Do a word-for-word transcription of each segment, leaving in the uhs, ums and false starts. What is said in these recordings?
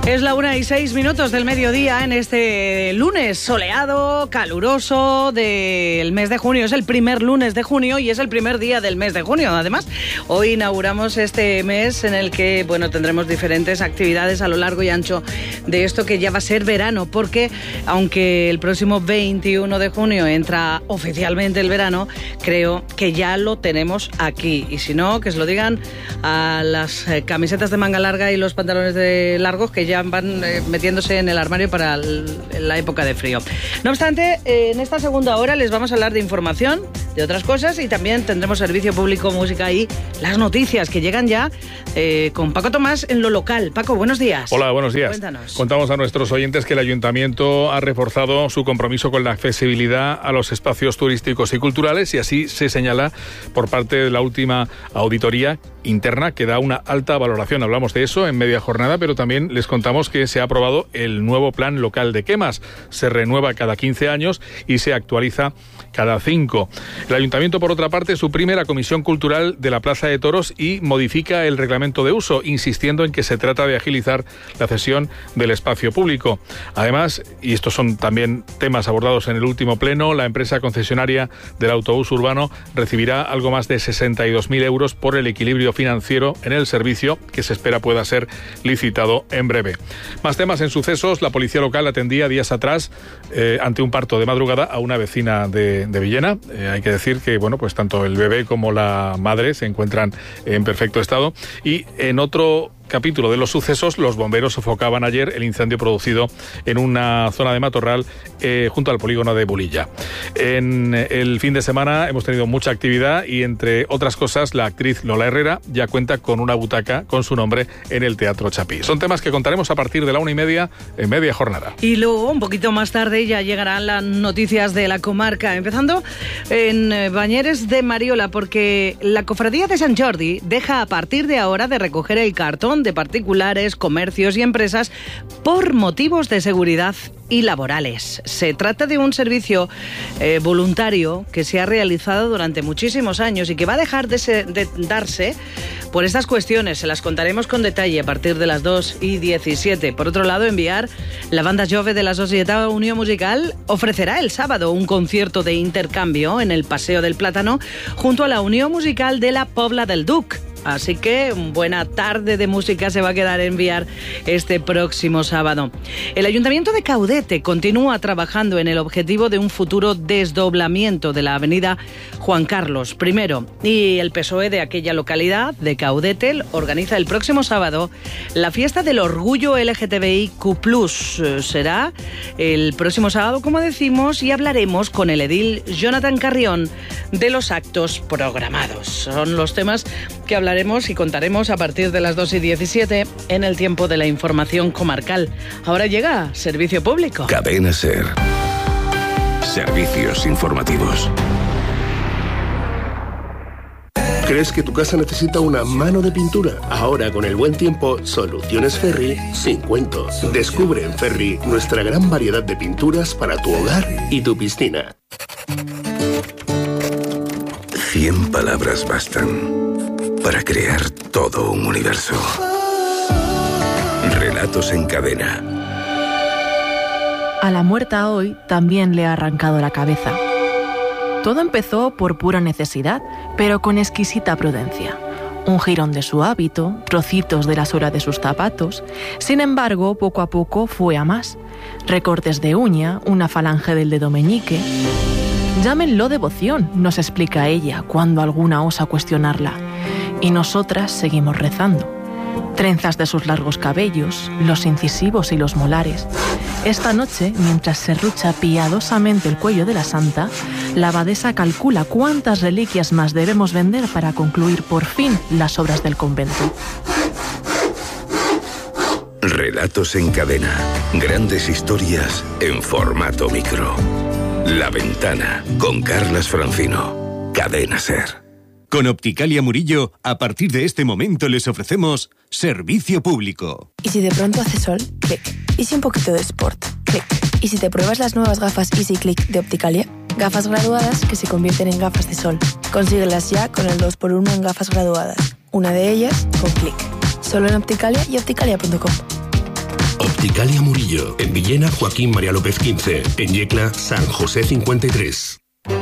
Es la una y seis minutos del mediodía en este lunes soleado, caluroso del mes de junio. Es el primer lunes de junio y es el primer día del mes de junio. Además, hoy inauguramos este mes en el que, bueno, tendremos diferentes actividades a lo largo y ancho de esto que ya va a ser verano, porque aunque el próximo veintiuno de junio entra oficialmente el verano, creo que ya lo tenemos aquí. Y si no, que se lo digan a las camisetas de manga larga y los pantalones de largos que ya ya van eh, metiéndose en el armario para el, la época de frío. No obstante, eh, en esta segunda hora les vamos a hablar de información, de otras cosas, y también tendremos servicio público, música y las noticias que llegan ya eh, con Paco Tomás en lo local. Paco, buenos días. Hola, buenos días. Cuéntanos. Contamos a nuestros oyentes que el Ayuntamiento ha reforzado su compromiso con la accesibilidad a los espacios turísticos y culturales, y así se señala por parte de la última auditoría interna que da una alta valoración. Hablamos de eso en media jornada, pero también les contamos que se ha aprobado el nuevo plan local de quemas. Se renueva cada quince años y se actualiza cada cinco. El Ayuntamiento, por otra parte, suprime la Comisión Cultural de la Plaza de Toros y modifica el reglamento de uso, insistiendo en que se trata de agilizar la cesión del espacio público. Además, y estos son también temas abordados en el último pleno, la empresa concesionaria del autobús urbano recibirá algo más de sesenta y dos mil euros por el equilibrio financiero en el servicio, que se espera pueda ser licitado en breve. Más temas en sucesos. La policía local atendía días atrás eh, ante un parto de madrugada a una vecina de, de Villena. Eh, hay que decir que bueno, pues tanto el bebé como la madre se encuentran en perfecto estado. Y en otro capítulo de los sucesos, los bomberos sofocaban ayer el incendio producido en una zona de matorral eh, junto al polígono de Bulilla. En el fin de semana hemos tenido mucha actividad y, entre otras cosas, la actriz Lola Herrera ya cuenta con una butaca con su nombre en el Teatro Chapí. Son temas que contaremos a partir de la una y media en media jornada. Y luego, un poquito más tarde, ya llegarán las noticias de la comarca, empezando en Bañeres de Mariola, porque la Cofradía de Sant Jordi deja a partir de ahora de recoger el cartón de particulares, comercios y empresas por motivos de seguridad y laborales. Se trata de un servicio eh, voluntario que se ha realizado durante muchísimos años y que va a dejar de, se, de darse por estas cuestiones. Se las contaremos con detalle a partir de las dos y diecisiete. Por otro lado, enviar la banda jove de la Societat Unió Musical ofrecerá el sábado un concierto de intercambio en el Paseo del Plátano junto a la Unió Musical de la Pobla del Duc. Así que buena tarde de música se va a quedar en Viar este próximo sábado. El Ayuntamiento de Caudete continúa trabajando en el objetivo de un futuro desdoblamiento de la avenida Juan Carlos primero. Y el P S O E de aquella localidad, de Caudete, organiza el próximo sábado la fiesta del orgullo L G T B I Q plus. Será el próximo sábado, como decimos, y hablaremos con el edil Jonathan Carrión de los actos programados. Son los temas que hablaremos y contaremos a partir de las dos y diecisiete en el tiempo de la información comarcal. Ahora llega Servicio Público. Cadena SER. Servicios informativos. ¿Crees que tu casa necesita una mano de pintura? Ahora, con el buen tiempo, Soluciones Ferri sin cuentos. Descubre en Ferri nuestra gran variedad de pinturas para tu hogar y tu piscina. Cien palabras bastan para crear todo un universo. Relatos en cadena. A la muerta hoy también le ha arrancado la cabeza. Todo empezó por pura necesidad, pero con exquisita prudencia. Un jirón de su hábito, trocitos de la suela de sus zapatos. Sin embargo, poco a poco fue a más. Recortes de uña, una falange del dedo meñique. Llámenlo devoción, nos explica ella cuando alguna osa cuestionarla. Y nosotras seguimos rezando. Trenzas de sus largos cabellos, los incisivos y los molares. Esta noche, mientras serrucha piadosamente el cuello de la santa, la abadesa calcula cuántas reliquias más debemos vender para concluir por fin las obras del convento. Relatos en cadena. Grandes historias en formato micro. La Ventana, con Carlas Francino. Cadena SER. Con Opticalia Murillo, a partir de este momento les ofrecemos servicio público. ¿Y si de pronto hace sol? Clic. ¿Y si un poquito de sport? Clic. ¿Y si te pruebas las nuevas gafas Easy Click de Opticalia? Gafas graduadas que se convierten en gafas de sol. Consíguelas ya con el dos por uno en gafas graduadas. Una de ellas con Clic. Solo en Opticalia y opticalia punto com. Opticalia Murillo. En Villena, Joaquín María López quince. En Yecla, San José cincuenta y tres.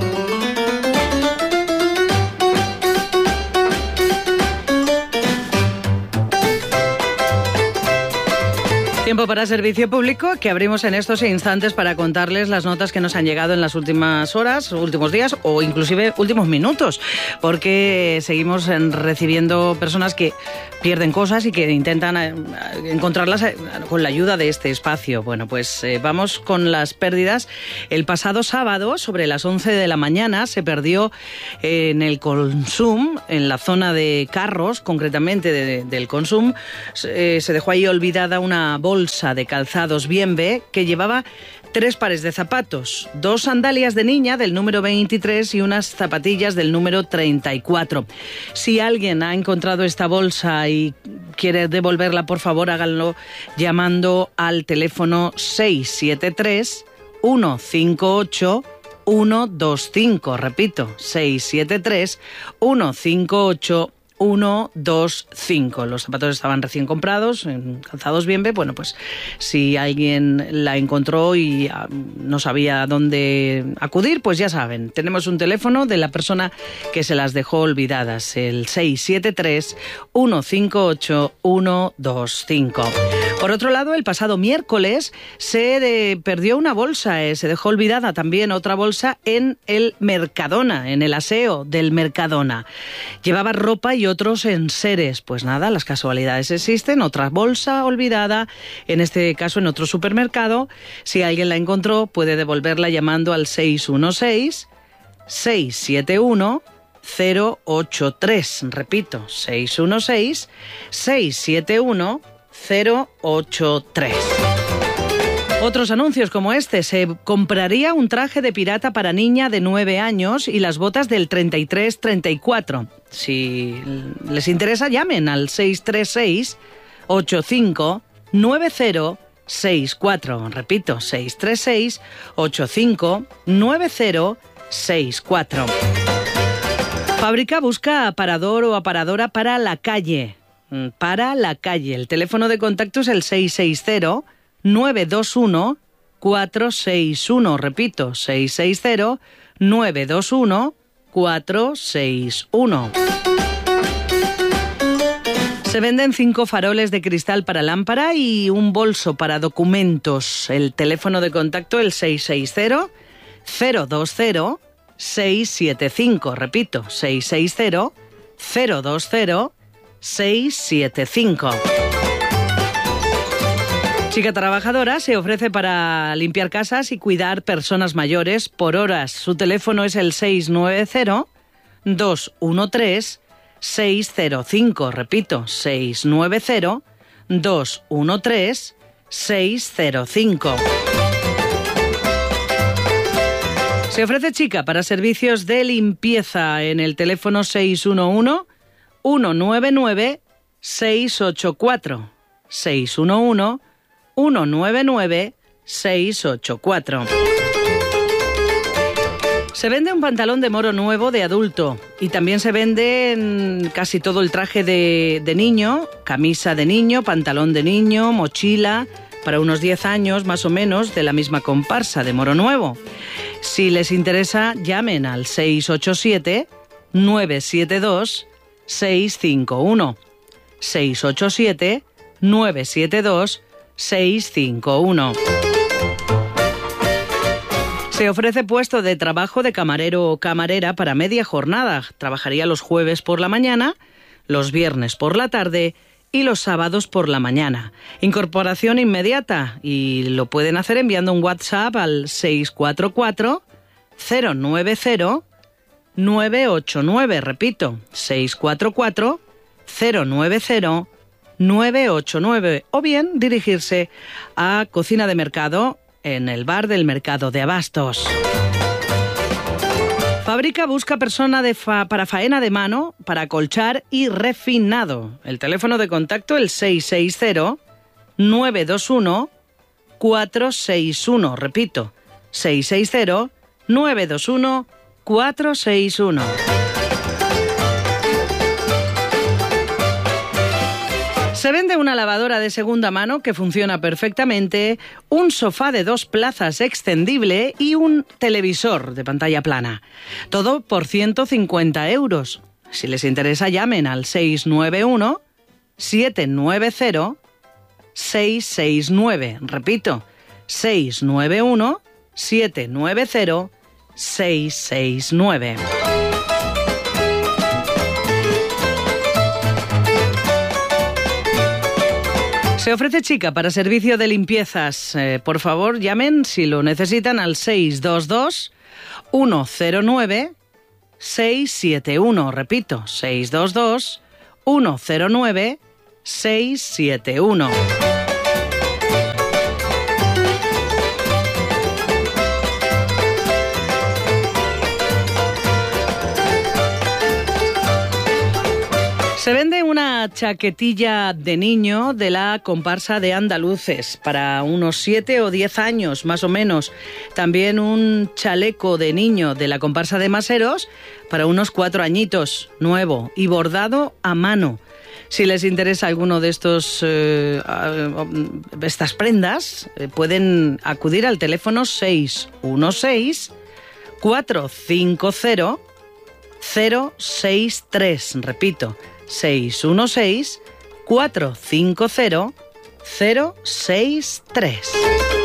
Tiempo para servicio público, que abrimos en estos instantes para contarles las notas que nos han llegado en las últimas horas, últimos días o inclusive últimos minutos, porque seguimos recibiendo personas que pierden cosas y que intentan encontrarlas con la ayuda de este espacio. Bueno, pues eh, vamos con las pérdidas. El pasado sábado, sobre las once de la mañana, se perdió en el Consum, en la zona de Carros, concretamente de, del Consum, eh, se dejó ahí olvidada una bolsa bolsa de calzados Bienve que llevaba tres pares de zapatos, dos sandalias de niña del número veintitrés y unas zapatillas del número treinta y cuatro. Si alguien ha encontrado esta bolsa y quiere devolverla, por favor, háganlo llamando al teléfono seis siete tres, uno cinco ocho, uno dos cinco. Repito, seis siete tres, uno cinco ocho, uno dos cinco. Los zapatos estaban recién comprados en calzados Bienve. Bueno, pues si alguien la encontró y no sabía dónde acudir, pues ya saben, tenemos un teléfono de la persona que se las dejó olvidadas, el seis siete tres, uno cinco ocho, uno dos cinco. Por otro lado, el pasado miércoles se de, perdió una bolsa, eh, se dejó olvidada también otra bolsa en el Mercadona, en el aseo del Mercadona. Llevaba ropa y otros enseres. Pues nada, las casualidades existen. Otra bolsa olvidada, en este caso en otro supermercado. Si alguien la encontró, puede devolverla llamando al seis uno seis, seis siete uno, cero ocho tres. Repito, seis uno seis, seis siete uno, cero ocho tres. Otros anuncios como este: se compraría un traje de pirata para niña de nueve años y las botas del treinta y tres treinta y cuatro. Si les interesa, llamen al seis tres seis, ocho cinco nueve cero seis cuatro. Repito, seis tres seis, ocho cinco nueve cero seis cuatro. Fábrica busca aparador o aparadora para la calle. Para la calle. El teléfono de contacto es el seis seis cero, nueve dos uno, cuatro seis uno. Repito, seis seis cero, nueve dos uno, cuatro seis uno. Se venden cinco faroles de cristal para lámpara y un bolso para documentos. El teléfono de contacto el seis seis cero, cero dos cero, seis siete cinco. Repito, seis seis cero, cero dos cero, seis siete cinco. Chica trabajadora se ofrece para limpiar casas y cuidar personas mayores por horas. Su teléfono es el seis nueve cero, dos uno tres, seis cero cinco. Repito, seis nueve cero, dos uno tres, seis cero cinco. Se ofrece chica para servicios de limpieza en el teléfono seis uno uno, uno nueve nueve, seis ocho cuatro. seis uno uno, uno nueve nueve, seis ocho cuatro. Se vende un pantalón de moro nuevo de adulto y también se vende casi todo el traje de, de niño, camisa de niño, pantalón de niño, mochila, para unos diez años más o menos, de la misma comparsa de moro nuevo. Si les interesa, llamen al seis ocho siete, nueve siete dos, seis cinco uno. seis ocho siete, nueve siete dos, seis cinco uno. Se ofrece puesto de trabajo de camarero o camarera para media jornada. Trabajaría los jueves por la mañana, los viernes por la tarde y los sábados por la mañana. Incorporación inmediata y lo pueden hacer enviando un WhatsApp al seis cuatro cuatro, cero nueve cero, nueve ocho nueve. Repito, seis cuatro cuatro, cero nueve cero, nueve ocho nueve. O bien dirigirse a Cocina de Mercado en el bar del Mercado de Abastos. Fábrica busca persona de fa- para faena de mano, para acolchar y refinado. El teléfono de contacto el seis seis cero, nueve dos uno, cuatro seis uno. Repito, seis seis cero, nueve dos uno, cuatro seis uno. Se vende una lavadora de segunda mano que funciona perfectamente, un sofá de dos plazas extendible y un televisor de pantalla plana. Todo por ciento cincuenta euros. Si les interesa, llamen al seis nueve uno, siete nueve cero, seis seis nueve. Repito, seis nueve uno, siete nueve cero, seis seis nueve. Se ofrece chica para servicio de limpiezas. Eh, por favor, llamen si lo necesitan al seis dos dos, uno cero nueve, seis siete uno. Repito, seis dos dos, uno cero nueve, seis siete uno. Se vende una chaquetilla de niño de la comparsa de Andaluces para unos siete o diez años, más o menos. También un chaleco de niño de la comparsa de Maseros para unos cuatro añitos, nuevo y bordado a mano. Si les interesa alguno de estos eh, estas prendas, eh, pueden acudir al teléfono seis uno seis, cuatro cinco cero, cero seis tres. Repito, seis uno seis, cuatro cinco cero, cero seis tres.